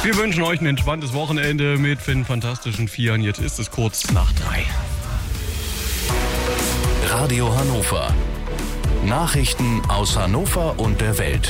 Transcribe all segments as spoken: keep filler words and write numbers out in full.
Wir wünschen euch ein entspanntes Wochenende mit den fantastischen Vieren. Jetzt ist es kurz nach drei. Radio Hannover. Nachrichten aus Hannover und der Welt.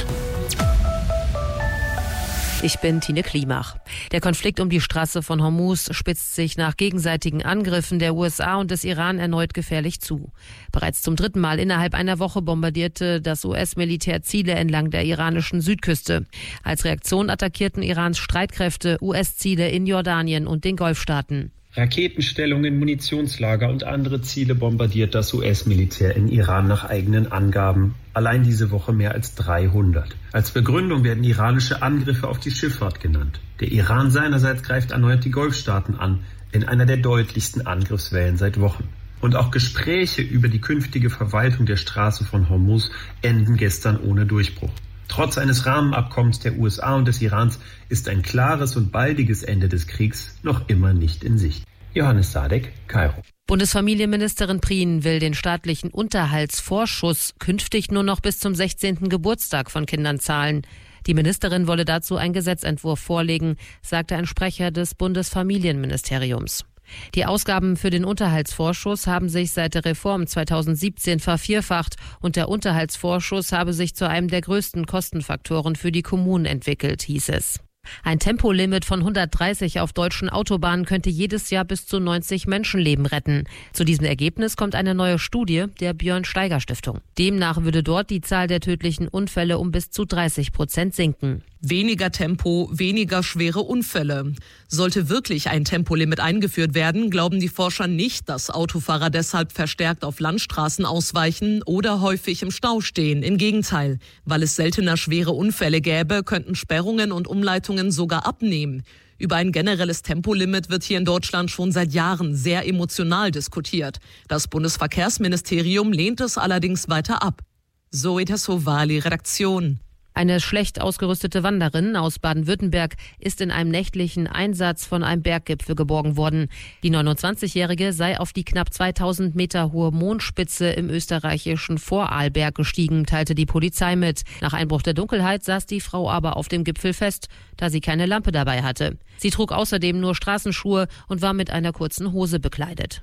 Ich bin Tine Klimach. Der Konflikt um die Straße von Hormuz spitzt sich nach gegenseitigen Angriffen der U S A und des Iran erneut gefährlich zu. Bereits zum dritten Mal innerhalb einer Woche bombardierte das U S-Militär Ziele entlang der iranischen Südküste. Als Reaktion attackierten Irans Streitkräfte U S-Ziele in Jordanien und den Golfstaaten. Raketenstellungen, Munitionslager und andere Ziele bombardiert das U S-Militär in Iran nach eigenen Angaben. Allein diese Woche mehr als dreihundert. Als Begründung werden iranische Angriffe auf die Schifffahrt genannt. Der Iran seinerseits greift erneut die Golfstaaten an, in einer der deutlichsten Angriffswellen seit Wochen. Und auch Gespräche über die künftige Verwaltung der Straße von Hormuz enden gestern ohne Durchbruch. Trotz eines Rahmenabkommens der U S A und des Irans ist ein klares und baldiges Ende des Kriegs noch immer nicht in Sicht. Johannes Sadek, Kairo. Bundesfamilienministerin Prien will den staatlichen Unterhaltsvorschuss künftig nur noch bis zum sechzehnten Geburtstag von Kindern zahlen. Die Ministerin wolle dazu einen Gesetzentwurf vorlegen, sagte ein Sprecher des Bundesfamilienministeriums. Die Ausgaben für den Unterhaltsvorschuss haben sich seit der Reform zweitausendsiebzehn vervierfacht und der Unterhaltsvorschuss habe sich zu einem der größten Kostenfaktoren für die Kommunen entwickelt, hieß es. Ein Tempolimit von hundertdreißig auf deutschen Autobahnen könnte jedes Jahr bis zu neunzig Menschenleben retten. Zu diesem Ergebnis kommt eine neue Studie der Björn-Steiger-Stiftung. Demnach würde dort die Zahl der tödlichen Unfälle um bis zu dreißig Prozent sinken. Weniger Tempo, weniger schwere Unfälle. Sollte wirklich ein Tempolimit eingeführt werden, glauben die Forscher nicht, dass Autofahrer deshalb verstärkt auf Landstraßen ausweichen oder häufig im Stau stehen. Im Gegenteil, weil es seltener schwere Unfälle gäbe, könnten Sperrungen und Umleitungen sogar abnehmen. Über ein generelles Tempolimit wird hier in Deutschland schon seit Jahren sehr emotional diskutiert. Das Bundesverkehrsministerium lehnt es allerdings weiter ab. Zoe Tassovali, Redaktion. Eine schlecht ausgerüstete Wanderin aus Baden-Württemberg ist in einem nächtlichen Einsatz von einem Berggipfel geborgen worden. Die neunundzwanzigjährige sei auf die knapp zweitausend Meter hohe Mondspitze im österreichischen Vorarlberg gestiegen, teilte die Polizei mit. Nach Einbruch der Dunkelheit saß die Frau aber auf dem Gipfel fest, da sie keine Lampe dabei hatte. Sie trug außerdem nur Straßenschuhe und war mit einer kurzen Hose bekleidet.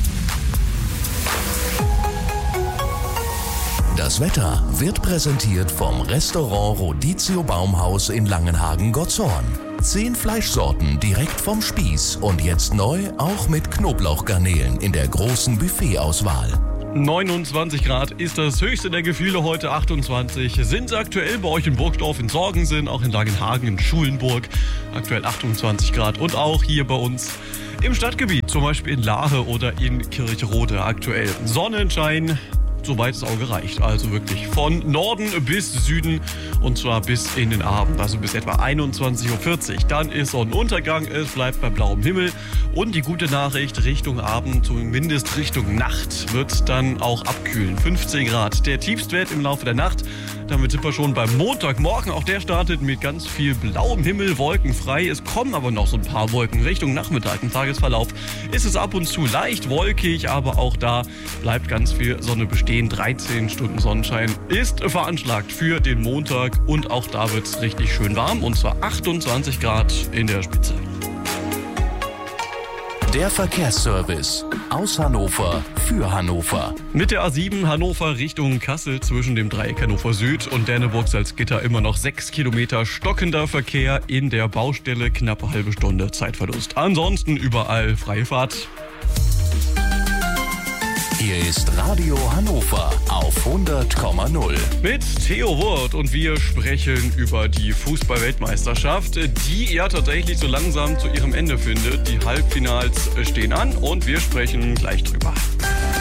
Das Wetter wird präsentiert vom Restaurant Rodizio Baumhaus in Langenhagen-Gottshorn. Zehn Fleischsorten direkt vom Spieß und jetzt neu auch mit Knoblauchgarnelen in der großen Buffetauswahl. neunundzwanzig Grad ist das höchste der Gefühle heute, achtundzwanzig sind aktuell bei euch in Burgdorf, in Sorgensen, auch in Langenhagen, in Schulenburg, aktuell achtundzwanzig Grad und auch hier bei uns im Stadtgebiet, zum Beispiel in Lahe oder in Kirchrode aktuell Sonnenschein. Soweit das Auge reicht. Also wirklich von Norden bis Süden und zwar bis in den Abend, also bis etwa einundzwanzig Uhr vierzig. Dann ist Sonnenuntergang, es bleibt bei blauem Himmel und die gute Nachricht, Richtung Abend, zumindest Richtung Nacht, wird dann auch abkühlen. fünfzehn Grad, der Tiefstwert im Laufe der Nacht. Damit sind wir schon beim Montagmorgen. Auch der startet mit ganz viel blauem Himmel, wolkenfrei. Es kommen aber noch so ein paar Wolken Richtung Nachmittag. Im Tagesverlauf ist es ab und zu leicht wolkig, aber auch da bleibt ganz viel Sonne bestehen. dreizehn Stunden Sonnenschein ist veranschlagt für den Montag und auch da wird es richtig schön warm und zwar achtundzwanzig Grad in der Spitze. Der Verkehrsservice aus Hannover für Hannover. Mit der A sieben Hannover Richtung Kassel zwischen dem Dreieck Hannover Süd und Däneburg-Salzgitter immer noch sechs Kilometer stockender Verkehr in der Baustelle, knappe halbe Stunde Zeitverlust. Ansonsten überall freie Fahrt. Hier ist Radio Hannover auf hundert Komma null. Mit Theo Wurth und wir sprechen über die Fußball-Weltmeisterschaft, die ja tatsächlich so langsam zu ihrem Ende findet. Die Halbfinals stehen an und wir sprechen gleich drüber.